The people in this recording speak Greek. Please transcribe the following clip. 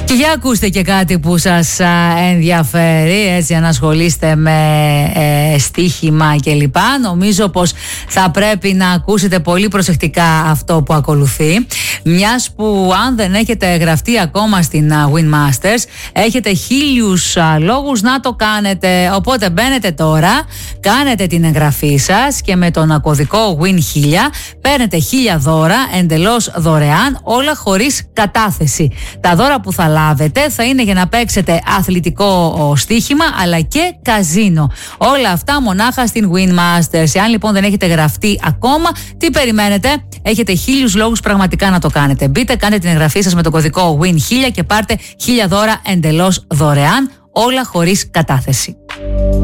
Και για ακούστε και κάτι που σας ενδιαφέρει, έτσι, αν ασχολείστε με στοίχημα κλπ. Νομίζω πως θα πρέπει να ακούσετε πολύ προσεκτικά αυτό που ακολουθεί, μιας που αν δεν έχετε γραφτεί ακόμα στην Winmasters έχετε 1000 λόγους να το κάνετε. Οπότε μπαίνετε τώρα, κάνετε την εγγραφή σας και με τον κωδικό WIN1000 παίρνετε 1000 δώρα εντελώς δωρεάν, όλα χωρίς κατάθεση. Τα δώρα που θα λάβετε θα είναι για να παίξετε αθλητικό στοίχημα αλλά και καζίνο. Όλα αυτά μονάχα στην Winmasters. Εάν λοιπόν δεν έχετε γραφτεί ακόμα, τι περιμένετε? Έχετε 1000 λόγους πραγματικά να το κάνετε. Μπείτε, κάντε την εγγραφή σας με το κωδικό WIN1000 και πάρτε 1000 δώρα εντελώς δωρεάν, όλα χωρίς κατάθεση.